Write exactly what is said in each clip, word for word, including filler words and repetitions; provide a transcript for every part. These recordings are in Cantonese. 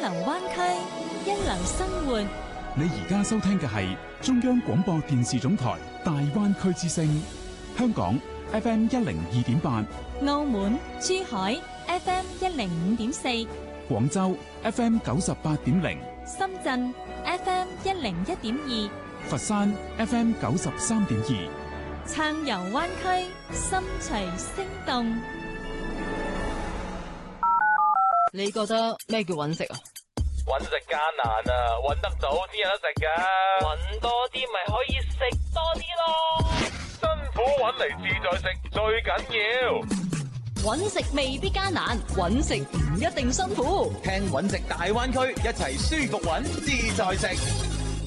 流灣區，一流生活。 你而家收聽嘅係中央廣播電視總台大灣區之聲，香港 F M 一零二點八， 澳門、珠海 F M 一零五點四， 廣州 F M 九十八點零， 深圳 F M 一零一點二， 佛山 F M 九十三點二。 暢遊灣區，心隨聲動。 你覺得咩叫揾食啊？ 揾食艱難啊，揾得到先有得食噶。 揾多啲咪可以食多啲咯。 辛苦揾嚟自在食最緊要。 揾食未必艱難，揾食唔一定辛苦。 聽揾食大灣區，一齊舒服揾自在食。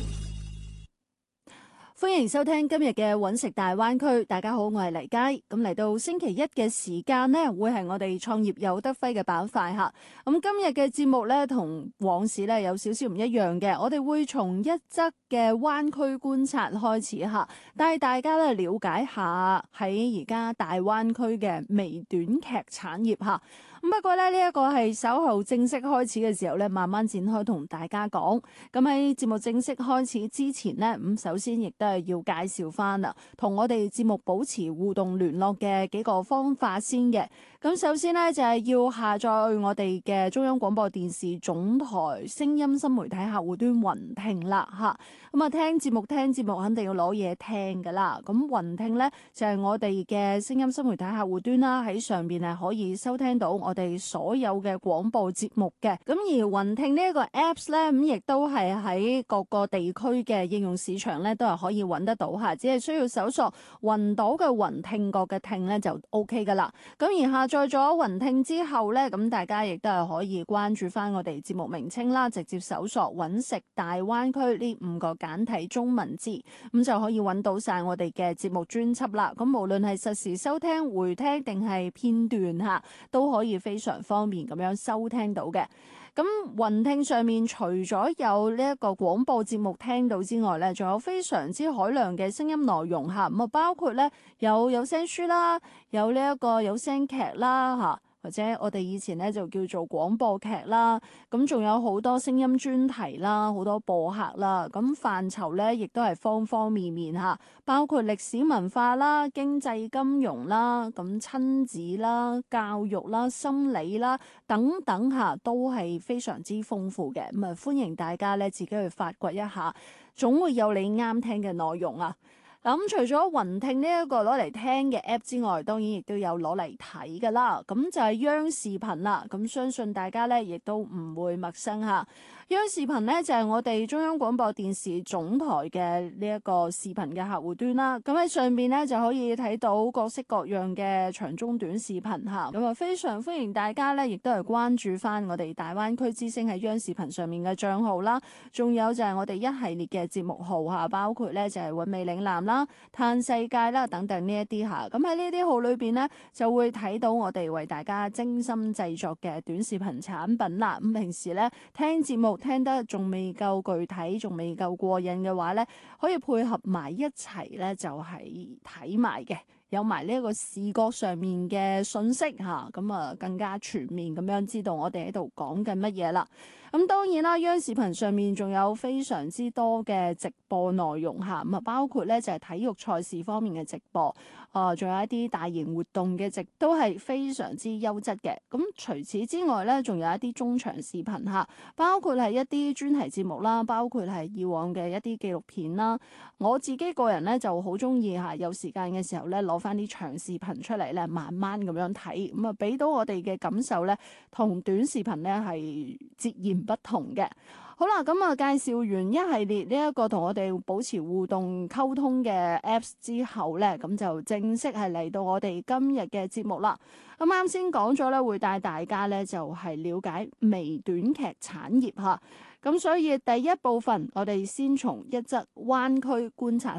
歡迎收聽今日嘅揾食大灣區，大家好，我係黎佳。咁嚟到星期一嘅時間呢，會係我哋創業有得揮嘅板塊吓。咁今日嘅節目呢，同往時呢有少少唔一樣嘅，我哋會從一則嘅灣區觀察開始吓，帶大家咧了解下喺而家大灣區嘅微短劇產業吓。咁不過咧，呢一個係稍後正式開始嘅時候咧，慢慢展開同大家講。咁喺節目正式開始之前呢，咁首先亦都係要介紹翻啦，同我哋節目保持互動聯絡嘅幾個方法先嘅。咁首先呢，就係要下載我哋嘅中央廣播電視總台聲音新媒體客戶端雲聽啦吓。咁啊，聽節目聽節目肯定要攞嘢聽噶啦。咁雲聽呢，就係我哋嘅聲音新媒體客戶端啦，喺上邊係可以收聽到我哋所有嘅廣播節目嘅。咁而雲聽呢一個 Apps 咧，咁亦都係喺各個地區嘅應用市場咧，都係可以揾得到吓。只係需要搜索雲島嘅雲，聽覺嘅聽咧就 OK 噶啦。咁而下載咗雲聽之後咧，咁大家亦都係可以關注翻我哋節目名稱啦，直接搜索揾食大灣區呢五個簡體中文字，咁就可以揾到晒我哋嘅節目專輯啦。咁無論係實時收聽、回聽定係片段吓，都可以非常方便咁樣收聽到嘅。咁雲聽上面除咗有呢一個廣播節目聽到之外咧，仲有非常之海量嘅聲音內容吓，咁啊包括咧有有聲書啦，有呢一個有聲劇啦吓，或者我哋以前咧就叫做廣播劇啦，咁仲有好多聲音專題啦，好多播客啦，咁範疇咧亦都係方方面面吓，包括歷史文化啦、經濟金融啦、咁親子啦、教育啦、心理啦等等吓，都係非常之豐富嘅。咁啊，歡迎大家咧自己去發掘一下，總會有你啱聽嘅內容啊！咁除咗雲聽呢一個攞嚟聽嘅 app 之外，當然亦都有攞嚟睇噶啦。咁就係央視頻啦。咁相信大家咧亦都唔會陌生吓。央視頻咧就係我哋中央廣播電視總台嘅呢一個視頻嘅客戶端啦。咁喺上邊咧就可以睇到各式各樣嘅長中短視頻吓。咁啊，非常歡迎大家咧，亦都係關注翻我哋大灣區之聲喺央視頻上面嘅賬號啦。仲有就係我哋一系列嘅節目號吓，包括咧就係韻味嶺南啦、嘆世界啦等等呢一啲吓，咁喺呢啲號裏邊呢，就會睇到我哋為大家精心製作嘅短視頻產品啦。咁平時咧聽節目聽得仲未夠具體，仲未夠過癮嘅話咧，可以配合埋一齊咧，就係睇埋嘅。有埋呢一個視覺上面嘅信息吓，咁啊更加全面咁樣知道我哋喺度講緊乜嘢啦。咁當然啦，央視頻上面仲有非常之多嘅直播內容吓，咁啊包括咧就係體育賽事方面嘅直播，啊仲有一啲大型活動嘅直播都係非常之優質嘅。咁除此之外咧，仲有一啲中長視頻吓，包括係一啲專題節目啦，包括係以往嘅一啲紀錄片啦。我自己個人咧就好中意吓，有時間嘅時候咧攞翻啲長視頻出嚟咧，慢慢咁樣睇，咁啊俾到我哋嘅感受咧，同短視頻咧係截然不同嘅。好啦，咁啊介紹完一系列呢一個同我哋保持互動溝通嘅 Apps 之後咧，咁就正式係嚟到我哋今日嘅節目啦。咁啱先講咗咧，會帶大家咧就係了解微短劇產業吓。咁所以第一部分，我哋先從一則灣區觀察。